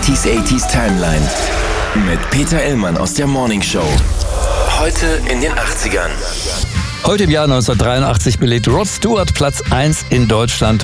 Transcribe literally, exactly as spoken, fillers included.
neunziger achtziger Timeline mit Peter Illmann aus der Morning Show. Heute in den achtzigern. Heute im Jahr neunzehnhundertdreiundachtzig belegt Rod Stewart Platz eins in Deutschland